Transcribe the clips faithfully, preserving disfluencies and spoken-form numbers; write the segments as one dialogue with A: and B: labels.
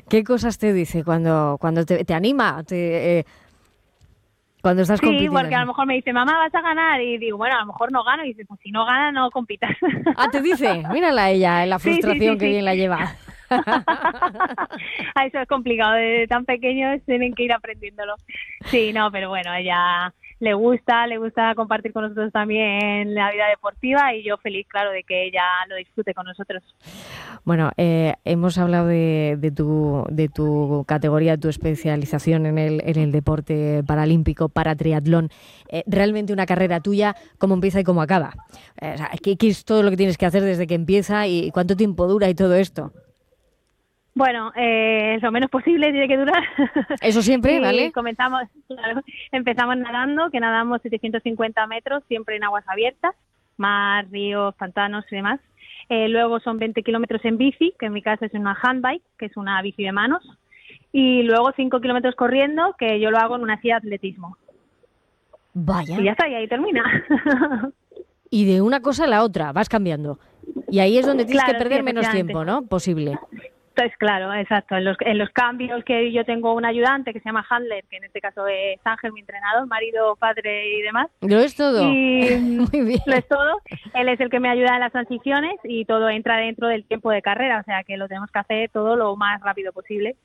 A: ¿Qué cosas te dice cuando, cuando te, te anima? Te, eh, cuando estás
B: Sí,
A: compitiendo.
B: porque a lo mejor me dice, mamá, vas a ganar. Y digo, bueno, a lo mejor no gano. Y dice, pues si no gana, no compitas.
A: Ah, te dice, mírala ella, la
B: Sí, sí, sí,
A: frustración que
B: sí.
A: bien la lleva.
B: Ah, eso es complicado, de tan pequeños tienen que ir aprendiéndolo. Sí, no, pero bueno, ella le gusta, le gusta compartir con nosotros también la vida deportiva y yo feliz, claro, de que ella lo disfrute con nosotros.
A: Bueno, eh, hemos hablado de, de, tu, de tu categoría, tu especialización en el, en el deporte paralímpico, para triatlón. Eh, realmente una carrera tuya, ¿cómo empieza y cómo acaba? Eh, o sea, ¿qué, ¿Qué es todo lo que tienes que hacer desde que empieza y cuánto tiempo dura y todo esto?
B: Bueno, eh, lo menos posible tiene que durar.
A: Eso siempre,
B: Y
A: ¿vale?
B: comenzamos, claro, empezamos nadando, que nadamos setecientos cincuenta metros, siempre en aguas abiertas, mar, ríos, pantanos y demás. Eh, luego son veinte kilómetros en bici, que en mi caso es una handbike, que es una bici de manos. Y luego cinco kilómetros corriendo, que yo lo hago en una silla de atletismo.
A: Vaya.
B: Y ya está, y ahí termina.
A: Y de una cosa a la otra, vas cambiando. Y ahí es donde tienes que
B: Claro, sí,
A: perder menos
B: efectivamente.
A: tiempo, ¿no? Posible.
B: Entonces, claro, exacto. En los, en los cambios que yo tengo un ayudante que se llama Handler, que en este caso es Ángel, mi entrenador, marido, padre y demás.
A: ¿Lo es todo?
B: Y mm,
A: Muy bien.
B: lo es todo. Él es el que me ayuda en las transiciones y todo entra dentro del tiempo de carrera, o sea que lo tenemos que hacer todo lo más rápido posible.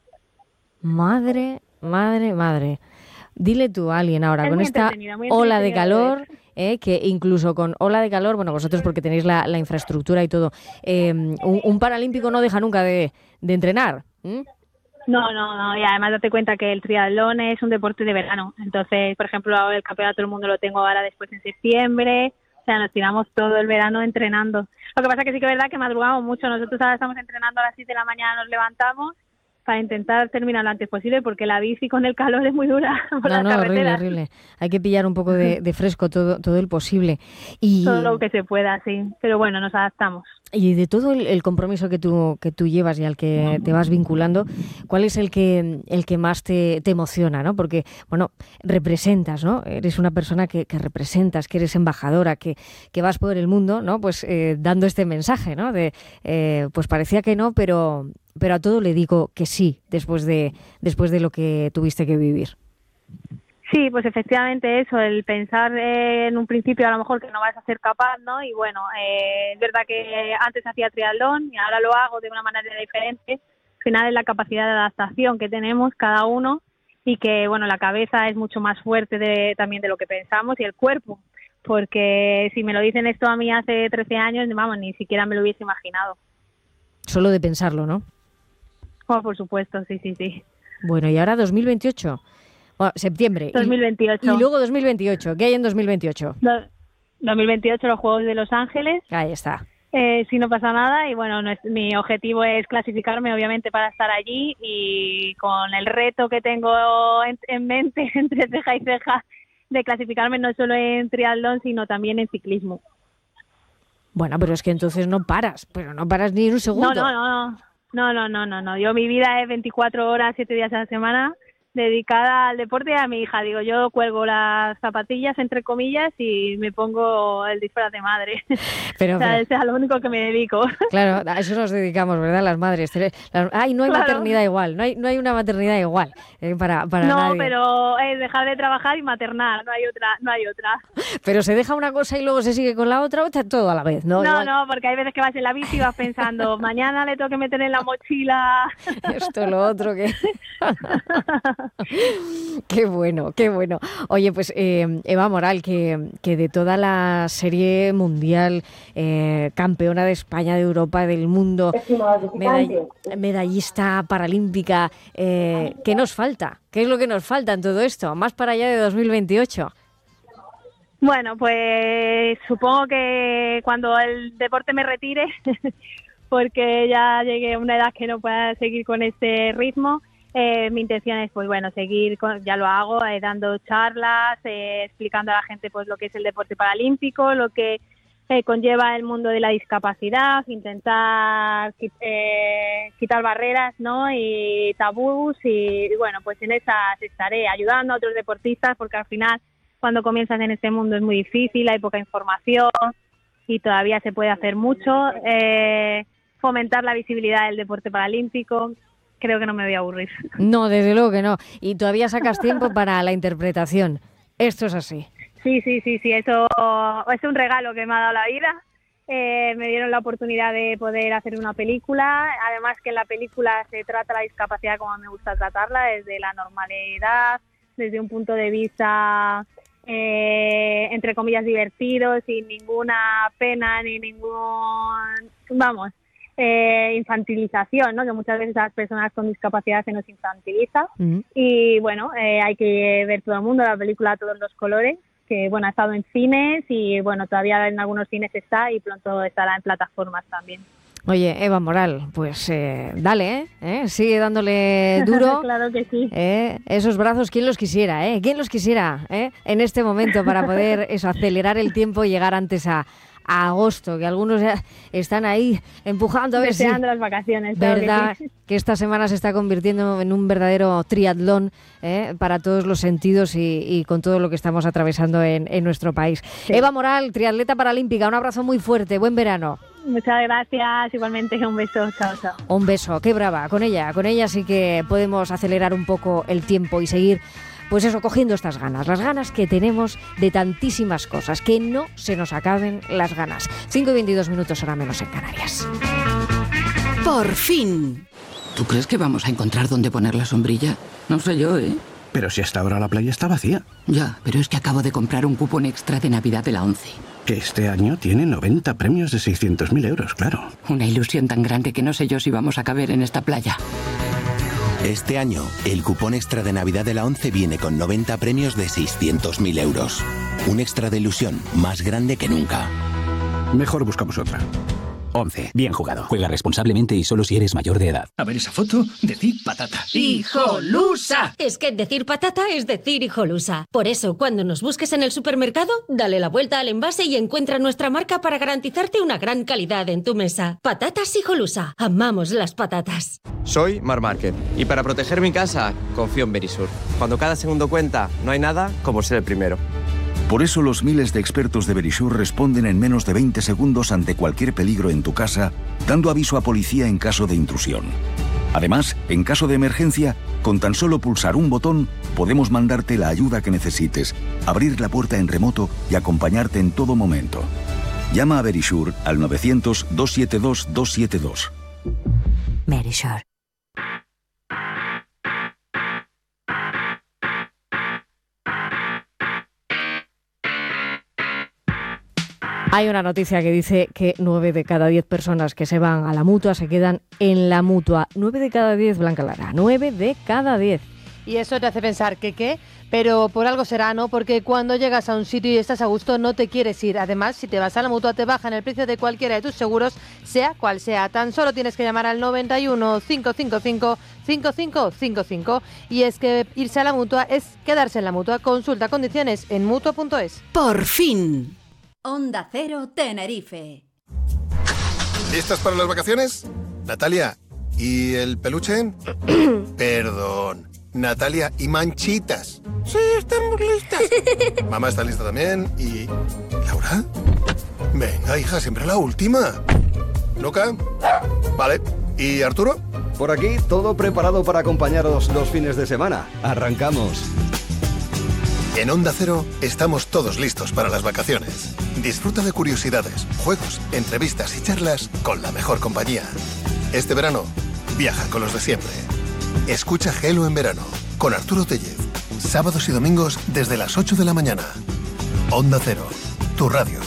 A: Madre, madre, madre. Dile tú a alguien ahora,
B: Es
A: con
B: muy
A: esta
B: entretenido, muy
A: ola de
B: entretenido de ver.
A: calor, eh, que incluso con ola de calor, bueno, vosotros porque tenéis la, la infraestructura y todo, eh, un, un paralímpico no deja nunca de, de entrenar. ¿Mm?
B: No, no, no, y además date cuenta que el triatlón es un deporte de verano. Entonces, por ejemplo, el campeonato del mundo lo tengo ahora después en septiembre. O sea, nos tiramos todo el verano entrenando. Lo que pasa que sí que es verdad que madrugamos mucho. Nosotros ahora estamos entrenando a las siete de la mañana, nos levantamos para intentar terminar lo antes posible porque la bici con el calor es muy dura por
A: No,
B: las
A: no, horrible,
B: carreteras.
A: horrible. Hay que pillar un poco de, de fresco todo, todo el posible. Y,
B: Todo lo que se pueda, sí. Pero bueno, nos adaptamos.
A: y de todo el, el compromiso que tú, que tú llevas y al que te vas vinculando, ¿cuál es el que, el que más te, te emociona, ¿no? Porque, bueno, representas, ¿no? Eres una persona que, que representas, que eres embajadora, que, que vas por el mundo, ¿no? Pues eh, dando este mensaje, ¿no? De, eh, pues parecía que no, pero, pero a todo le digo que sí, después de, después de lo que tuviste que vivir.
B: Sí, pues efectivamente eso, el pensar eh, en un principio a lo mejor que no vas a ser capaz, ¿no? Y bueno, eh, es verdad que antes hacía triatlón y ahora lo hago de una manera diferente. Al final es la capacidad de adaptación que tenemos cada uno y que, bueno, la cabeza es mucho más fuerte de, también de lo que pensamos y el cuerpo, porque si me lo dicen esto a mí hace trece años, vamos, ni siquiera me lo hubiese imaginado.
A: Solo de pensarlo, ¿no?
B: Oh, por supuesto, sí, sí, sí.
A: Bueno, y ahora dos mil veintiocho. Bueno, septiembre. Y, y
B: dos mil veintiocho.
A: luego dos mil veintiocho. ¿Qué hay en dos mil veintiocho?
B: Do- dos mil veintiocho los Juegos de Los Ángeles.
A: Ahí está.
B: Eh, si no pasa nada y bueno, no es, mi objetivo es clasificarme obviamente para estar allí y con el reto que tengo en, en mente entre ceja y ceja de clasificarme no solo en triatlón sino también en ciclismo.
A: Bueno, pero es que entonces no paras, pero no paras ni un segundo.
B: No, no, no, no, no, no, no, no. Yo mi vida es veinticuatro horas, siete días a la semana dedicada al deporte y a mi hija. Digo, yo cuelgo las zapatillas, entre comillas, y me pongo el disfraz de madre.
A: Pero,
B: O sea,
A: pero,
B: es a lo único que me dedico.
A: claro, a eso nos dedicamos, ¿verdad? Las madres. Las- Ay, no hay
B: Claro.
A: maternidad igual, no hay, no hay una maternidad igual eh, para, para
B: No,
A: nadie.
B: pero es dejar de trabajar y maternar, no hay otra, no hay otra.
A: Pero se deja una cosa y luego se sigue con la otra, o está todo a la vez, ¿no?
B: No,
A: Igual.
B: no, porque hay veces que vas en la bici y vas pensando, mañana le tengo que meter en la mochila.
A: Esto, lo otro, que... Qué bueno, qué bueno. Oye, pues eh, Eva Moral, que, que de toda la serie mundial, eh, campeona de España, de Europa, del mundo, medall- medallista paralímpica, eh, ¿qué nos falta? ¿Qué es lo que nos falta en todo esto? Más para allá de dos mil veintiocho.
B: Bueno, pues supongo que cuando el deporte me retire, porque ya llegué a una edad que no pueda seguir con este ritmo, eh, mi intención es, pues bueno, seguir, con, ya lo hago, eh, dando charlas, eh, explicando a la gente pues lo que es el deporte paralímpico, lo que eh, conlleva el mundo de la discapacidad, intentar eh, quitar barreras, ¿no? Y tabús y, y bueno, pues en esas estaré ayudando a otros deportistas porque al final cuando comienzas en este mundo es muy difícil, hay poca información y todavía se puede hacer mucho. Eh, fomentar la visibilidad del deporte paralímpico creo que no me voy a aburrir.
A: No, desde luego que no. Y todavía sacas tiempo para la interpretación. Esto es así.
B: Sí, sí, sí, sí, eso es un regalo que me ha dado la vida. Eh, me dieron la oportunidad de poder hacer una película, además que en la película se trata la discapacidad como me gusta tratarla, desde la normalidad, desde un punto de vista, eh, entre comillas, divertido, sin ninguna pena ni ningún, vamos, eh, infantilización, ¿no? Que muchas veces a las personas con discapacidad se nos infantiliza. Mm. Y bueno, eh, hay que ver todo el mundo, la película a todos los colores, que bueno, ha estado en cines y bueno, todavía en algunos cines está y pronto estará en plataformas también.
A: Oye, Eva Moral, pues eh, dale, ¿eh? ¿eh? Sigue dándole duro.
B: Claro que sí.
A: ¿eh? Esos brazos, ¿quién los quisiera? ¿eh? ¿Quién los quisiera eh? en este momento para poder eso, acelerar el tiempo y llegar antes a, a agosto? Que algunos ya están ahí empujando a ver si...
B: Deseando las vacaciones.
A: ¿Verdad?
B: Que, sí.
A: que esta semana se está convirtiendo en un verdadero triatlón ¿eh? para todos los sentidos y, y con todo lo que estamos atravesando en, en nuestro país. Sí. Eva Moral, triatleta paralímpica, un abrazo muy fuerte, buen verano.
B: Muchas gracias, igualmente un beso, chao, chao.
A: Un beso, qué brava, con ella, con ella sí que podemos acelerar un poco el tiempo y seguir, pues eso, cogiendo estas ganas, las ganas que tenemos de tantísimas cosas, que no se nos acaben las ganas. cinco y veintidós minutos, hora menos en Canarias.
C: Por fin.
D: ¿Tú crees que vamos a encontrar dónde poner la sombrilla? No sé yo, ¿eh?
E: Pero si hasta ahora la playa está vacía.
D: Ya, pero es que acabo de comprar un cupón extra de Navidad de la ONCE.
E: Que este año tiene noventa premios de seiscientos mil euros, claro.
D: Una ilusión tan grande que no sé yo si vamos a caber en esta playa.
F: Este año, el cupón extra de Navidad de la ONCE viene con noventa premios de seiscientos mil euros. Un extra de ilusión más grande que nunca.
E: Mejor buscamos otra.
G: ONCE. Bien jugado. Juega responsablemente y solo si eres mayor de edad.
H: A ver esa foto, decir patata.
I: ¡Hijolusa! Es que decir patata es decir hijolusa. Por eso, cuando nos busques en el supermercado, dale la vuelta al envase y encuentra nuestra marca para garantizarte una gran calidad en tu mesa. Patatas Hijolusa. Amamos las patatas.
J: Soy Mar Márquez y para proteger mi casa, confío en Verisur. Cuando cada segundo cuenta, no hay nada como ser el primero.
K: Por eso los miles de expertos de Verisur responden en menos de veinte segundos ante cualquier peligro en tu casa, dando aviso a policía en caso de intrusión. Además, en caso de emergencia, con tan solo pulsar un botón, podemos mandarte la ayuda que necesites, abrir la puerta en remoto y acompañarte en todo momento. Llama a Verisur al novecientos, doscientos setenta y dos, doscientos setenta y dos.
C: Verisur.
A: Hay una noticia que dice que nueve de cada diez personas que se van a la Mutua se quedan en la Mutua. nueve de cada diez, Blanca Lara. nueve de cada diez.
L: Y eso te hace pensar que qué, pero por algo será, ¿no? Porque cuando llegas a un sitio y estás a gusto no te quieres ir. Además, si te vas a la Mutua te bajan el precio de cualquiera de tus seguros, sea cual sea. Tan solo tienes que llamar al noventa y uno, cinco cinco cinco, cinco cinco cinco cinco. Y es que irse a la Mutua es quedarse en la Mutua. Consulta condiciones en mutua punto es.
C: Por fin.
M: Onda Cero Tenerife.
N: ¿Listas para las vacaciones? Natalia, ¿y el peluche? Perdón, Natalia, ¿y Manchitas? Sí, estamos listas. Mamá está lista también. ¿Y Laura? Venga, hija, siempre la última. ¿Luca? Vale. ¿Y Arturo?
O: Por aquí, todo preparado para acompañaros los fines de semana. Arrancamos.
N: En Onda Cero estamos todos listos para las vacaciones. Disfruta de curiosidades, juegos, entrevistas y charlas con la mejor compañía. Este verano, viaja con los de siempre. Escucha Gelo en verano con Arturo Tellez. Sábados y domingos desde las ocho de la mañana. Onda Cero, tu radio.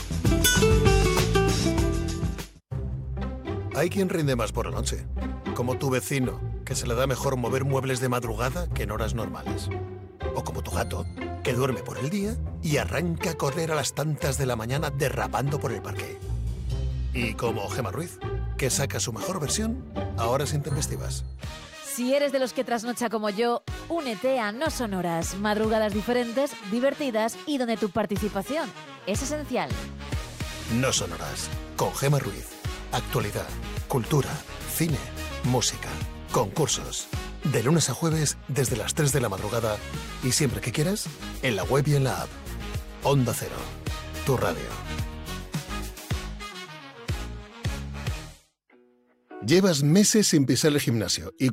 N: Hay quien rinde más por la noche, como tu vecino, que se le da mejor mover muebles de madrugada que en horas normales. O como tu gato, que duerme por el día y arranca a correr a las tantas de la mañana derrapando por el parque. Y como Gemma Ruiz, que saca su mejor versión a horas intempestivas.
P: Si eres de los que trasnocha como yo, únete a No Sonoras, madrugadas diferentes, divertidas y donde tu participación es esencial.
N: No Sonoras, con Gemma Ruiz. Actualidad, cultura, cine, música, concursos. De lunes a jueves desde las tres de la madrugada y siempre que quieras, en la web y en la app. Onda Cero, tu radio. Llevas meses sin pisar el gimnasio y